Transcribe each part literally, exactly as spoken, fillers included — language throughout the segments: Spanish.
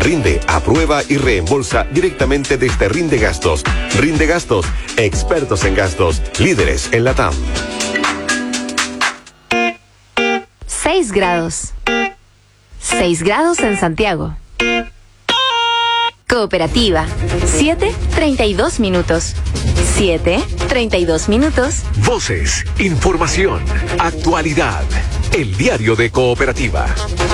Rinde, aprueba y reembolsa directamente desde Rinde Gastos. Rinde Gastos, expertos en gastos, líderes en la T A M. seis grados. seis grados en Santiago. Cooperativa. siete, treinta y dos minutos. siete, treinta y dos minutos. Voces, información, actualidad. El diario de Cooperativa.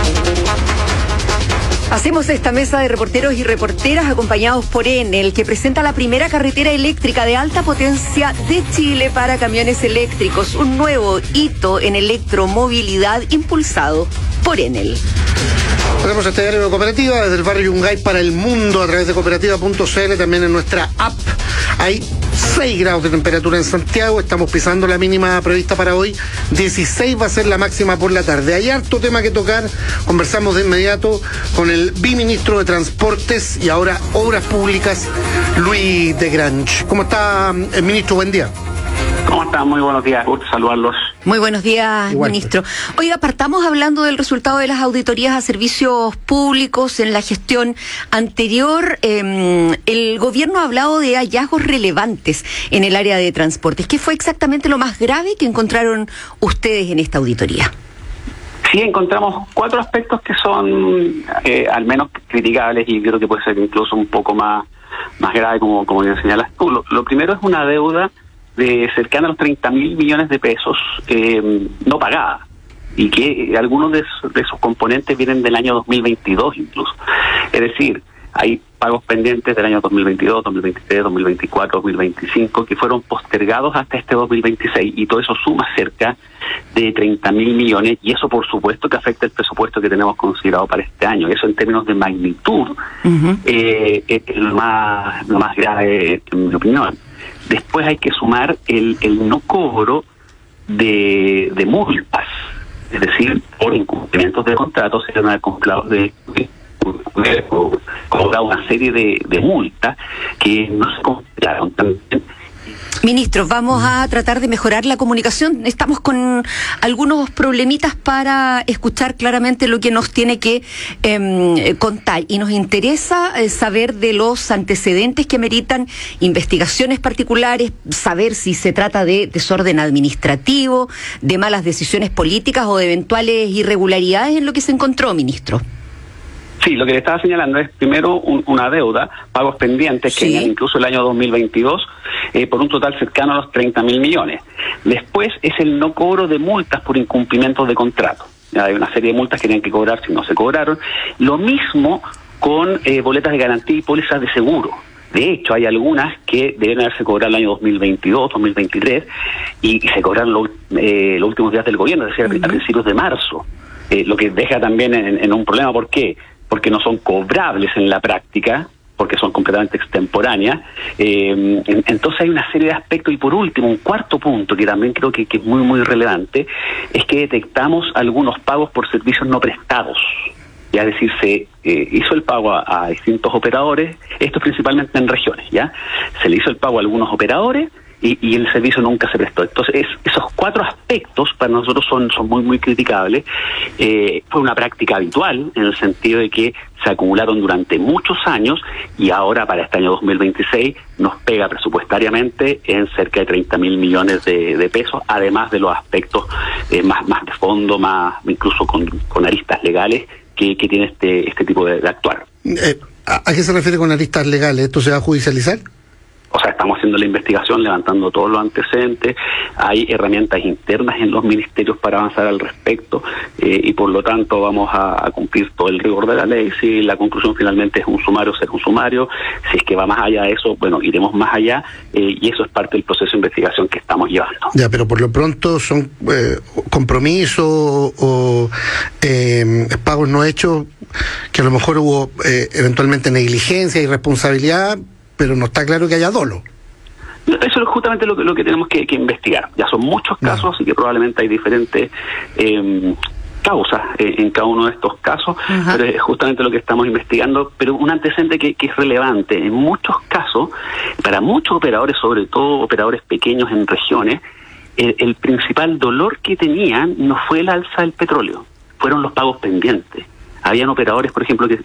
Hacemos esta mesa de reporteros y reporteras acompañados por Enel, que presenta la primera carretera eléctrica de alta potencia de Chile para camiones eléctricos, un nuevo hito en electromovilidad impulsado por Enel. Tenemos este diario de Cooperativa desde el barrio Yungay para el mundo a través de cooperativa punto c l, también en nuestra app. Hay seis grados de temperatura en Santiago, estamos pisando la mínima prevista para hoy, dieciséis va a ser la máxima por la tarde. Hay harto tema que tocar, conversamos de inmediato con el viceministro de Transportes y ahora Obras Públicas, Luis de Grange. ¿Cómo está el ministro? Buen día. ¿Cómo están? Muy buenos días, gusto saludarlos. Muy buenos días, Igual. ministro. Oiga, partamos hablando del resultado de las auditorías a servicios públicos en la gestión anterior. Eh, el gobierno ha hablado de hallazgos relevantes en el área de transportes. ¿Qué fue exactamente lo más grave que encontraron ustedes en esta auditoría? Sí, encontramos cuatro aspectos que son eh, al menos criticables y creo que puede ser incluso un poco más, más grave, como, como bien señalas tú. Lo, lo primero es una deuda de cercana a los treinta mil millones de pesos eh, no pagada, y que algunos de, de sus componentes vienen del año dos mil veintidós incluso. Es decir, hay pagos pendientes del año dos mil veintidós, dos mil veintitrés, dos mil veinticuatro, dos mil veinticinco que fueron postergados hasta este dos mil veintiséis, y todo eso suma cerca de treinta mil millones, y eso por supuesto que afecta el presupuesto que tenemos considerado para este año. Eso en términos de magnitud uh-huh. eh, es lo más, lo más grave, en mi opinión. Después hay que sumar el, el no cobro de, de multas, es decir, por incumplimientos de contratos se van a comprar de, de, de cobrar una serie de, de multas que no se compraron también. Ministro, vamos a tratar de mejorar la comunicación. Estamos con algunos problemitas para escuchar claramente lo que nos tiene que eh, contar. Y nos interesa eh, saber de los antecedentes que meritan investigaciones particulares, saber si se trata de desorden administrativo, de malas decisiones políticas o de eventuales irregularidades en lo que se encontró, ministro. Sí, lo que le estaba señalando es primero un, una deuda, pagos pendientes que sí. incluso el año dos mil veintidós, eh, por un total cercano a los treinta mil millones. Después es el no cobro de multas por incumplimientos de contrato. Ya hay una serie de multas que tienen que cobrar si no se cobraron. Lo mismo con eh, boletas de garantía y pólizas de seguro. De hecho, hay algunas que deben haberse cobrado el año dos mil veintidós, dos mil veintitrés, y, y se cobraron lo, eh, los últimos días del gobierno, es decir, uh-huh. a principios de marzo. Eh, lo que deja también en, en un problema. ¿Por qué? Porque no son cobrables en la práctica, porque son completamente extemporáneas. Eh, entonces hay una serie de aspectos. Y por último, un cuarto punto que también creo que, que es muy, muy relevante, es que detectamos algunos pagos por servicios no prestados. Ya, es decir, se eh, hizo el pago a, a distintos operadores, esto principalmente en regiones, ¿ya? Se le hizo el pago a algunos operadores, Y, y el servicio nunca se prestó. Entonces, es, esos cuatro aspectos para nosotros son, son muy, muy criticables. Eh, fue una práctica habitual, en el sentido de que se acumularon durante muchos años, y ahora para este año dos mil veintiséis nos pega presupuestariamente en cerca de treinta mil millones de, de pesos, además de los aspectos eh, más, más de fondo, más incluso con, con aristas legales que, que tiene este, este tipo de, de actuar. Eh, ¿A qué se refiere con aristas legales? ¿Esto se va a judicializar? O sea, estamos haciendo la investigación, levantando todos los antecedentes. Hay herramientas internas en los ministerios para avanzar al respecto, eh, y por lo tanto vamos a, a cumplir todo el rigor de la ley. Si la conclusión finalmente es un sumario, será un sumario. Si es que va más allá de eso, bueno, iremos más allá, eh, y eso es parte del proceso de investigación que estamos llevando. Ya, pero por lo pronto son eh, compromisos o eh, pagos no hechos, que a lo mejor hubo eh, eventualmente negligencia, irresponsabilidad, pero no está claro que haya dolo. Eso es justamente lo que, lo que tenemos que, que investigar. Ya son muchos casos, no. y que probablemente hay diferentes eh, causas eh, en cada uno de estos casos, uh-huh. pero es justamente lo que estamos investigando. Pero un antecedente que, que es relevante, en muchos casos, para muchos operadores, sobre todo operadores pequeños en regiones, el, el principal dolor que tenían no fue el alza del petróleo, fueron los pagos pendientes. Habían operadores, por ejemplo, que